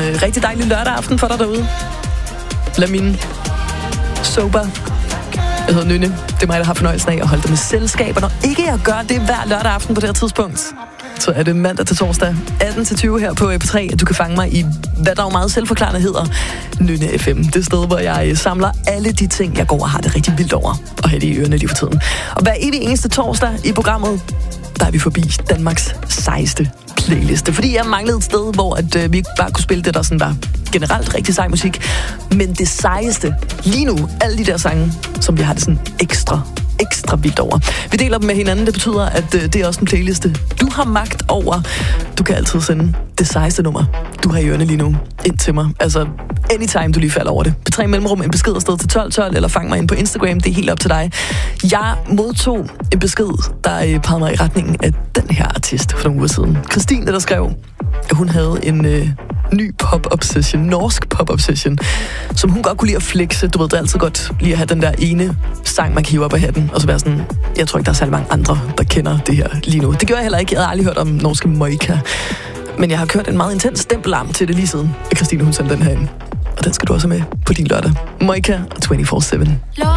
rigtig dejlig lørdag aften for dig derude. Lad min sober. Jeg hedder Nynne. Det er mig, der har fornøjelsen af at holde dig med selskab. Og når ikke jeg gør det hver lørdag aften på det her tidspunkt, så er det mandag til torsdag 18-20 her på P3, at du kan fange mig i, hvad der jo meget selvforklarende hedder, Nynne FM. Det sted, hvor jeg samler alle de ting, jeg går og har det rigtig vildt over, og have det i ørerne lige for tiden. Og hver evig eneste torsdag i programmet, der er vi forbi Danmarks sejeste playliste. Fordi jeg manglede et sted, hvor at, vi ikke bare kunne spille det, der sådan var generelt rigtig sej musik, men det sejeste lige nu, alle de der sange, som vi har det sådan ekstra vildt over. Vi deler dem med hinanden, det betyder, at det er også en playliste, du har magt over. Du kan altid sende det sejeste nummer, du har i ørene lige nu, ind til mig. Altså, anytime du lige falder over det. P3 mellemrum, en besked afsted til 1212, eller fang mig ind på Instagram, det er helt op til dig. Jeg modtog en besked, der pegede mig i retningen af den her artist for nogle uger siden. Christine, der skrev, at hun havde en ny pop-up-session, norsk pop-up-session, som hun godt kunne lide at flexe. Du ved, det er altid godt lige at have den der ene sang, man kan hive op af hatten, og så være sådan, jeg tror ikke, der er særlig mange andre, der kender det her lige nu. Det gjorde jeg heller ikke. Jeg havde aldrig hørt om norske Moika. Men jeg har kørt en meget intens stempelarm til det lige siden, at Christine hun sendte den her ind. Og den skal du også med på din lørdag. Moika og 24/7.